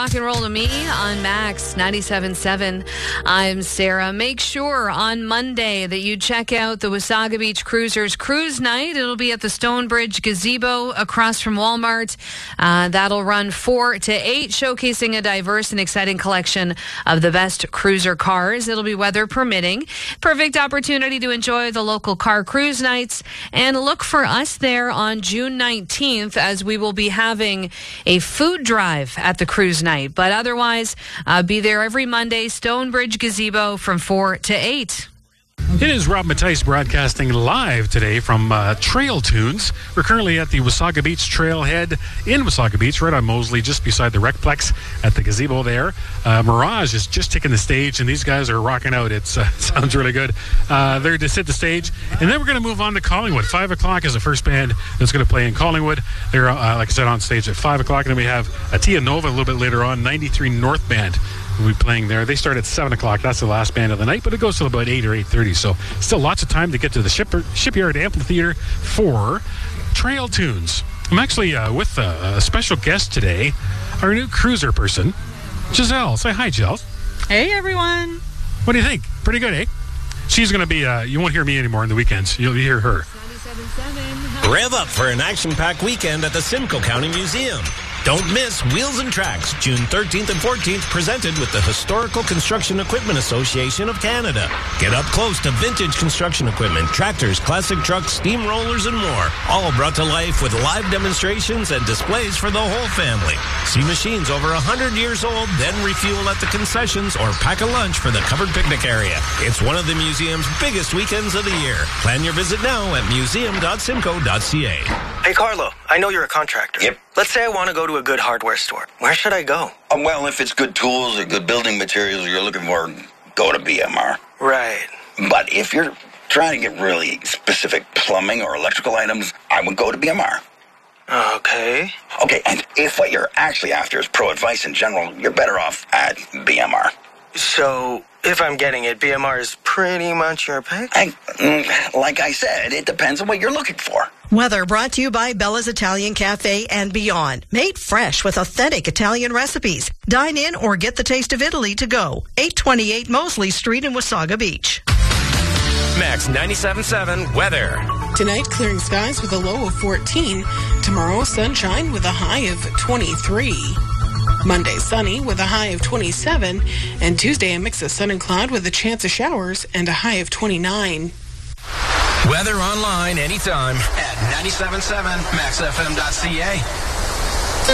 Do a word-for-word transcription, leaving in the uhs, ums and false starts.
Rock and roll to me on Max ninety-seven point seven. I'm Sarah. Make sure on Monday that you check out the Wasaga Beach Cruisers Cruise Night. It'll be at the Stonebridge Gazebo across from Walmart. Uh, that'll run four to eight, showcasing a diverse and exciting collection of the best cruiser cars. It'll be weather permitting. Perfect opportunity to enjoy the local car cruise nights, and look for us there on June nineteenth as we will be having a food drive at the cruise night. But otherwise, uh, be there every Monday, Stonebridge Gazebo from four to eight. It is Rob Mattice broadcasting live today from uh, Trail Tunes. We're currently at the Wasaga Beach Trailhead in Wasaga Beach, right on Mosley, just beside the Recplex at the gazebo there. Uh, Mirage is just taking the stage, and these guys are rocking out. It uh, sounds really good. Uh, they're to sit the stage, and then we're going to move on to Collingwood. Five o'clock is the first band that's going to play in Collingwood. They're, uh, like I said, on stage at five o'clock, and then we have Atia Nova a little bit later on, ninety-three North Band. We'll be playing there. They start at seven o'clock. That's the last band of the night, but it goes till about eight or eight thirty. So still lots of time to get to the ship, Shipyard Amphitheater for Trail Tunes. I'm actually uh, with a, a special guest today, our new cruiser person, Giselle. Say hi, Giselle. Hey, everyone. What do you think? Pretty good, eh? She's going to be, uh, you won't hear me anymore on the weekends. You'll hear her. Rev up for an action-packed weekend at the Simcoe County Museum. Don't miss Wheels and Tracks, June thirteenth and fourteenth, presented with the Historical Construction Equipment Association of Canada. Get up close to vintage construction equipment, tractors, classic trucks, steamrollers, and more. All brought to life with live demonstrations and displays for the whole family. See machines over one hundred years old, then refuel at the concessions or pack a lunch for the covered picnic area. It's one of the museum's biggest weekends of the year. Plan your visit now at museum dot simcoe dot c a. Hey, Carlo, I know you're a contractor. Yep. Let's say I want to go to a good hardware store. Where should I go? Uh, well, if it's good tools or good building materials you're looking for, go to B M R. Right. But if you're trying to get really specific plumbing or electrical items, I would go to B M R. Okay. Okay, and if what you're actually after is pro advice in general, you're better off at B M R. So, if I'm getting it, B M R is pretty much your pick? I, like I said, it depends on what you're looking for. Weather brought to you by Bella's Italian Cafe and Beyond. Made fresh with authentic Italian recipes. Dine in or get the taste of Italy to go. eight twenty-eight Mosley Street in Wasaga Beach. Max ninety-seven point seven weather. Tonight, clearing skies with a low of fourteen. Tomorrow, sunshine with a high of twenty-three. Monday, sunny with a high of twenty-seven. And Tuesday, a mix of sun and cloud with a chance of showers and a high of twenty-nine. Weather online anytime at ninety-seven point seven max f m dot c a.